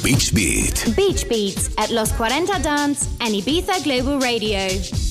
Beach Beat. Beach Beats at Los 40 Dance and Ibiza Global Radio.